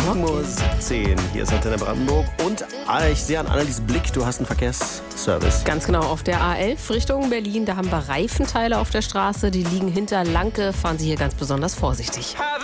7:10 Uhr. Hier ist Antenne Brandenburg. Und ich sehe an Annelies Blick, du hast einen Verkehrsservice. Ganz genau, auf der A11 Richtung Berlin, da haben wir Reifenteile auf der Straße, die liegen hinter Lanke. Fahren Sie hier ganz besonders vorsichtig.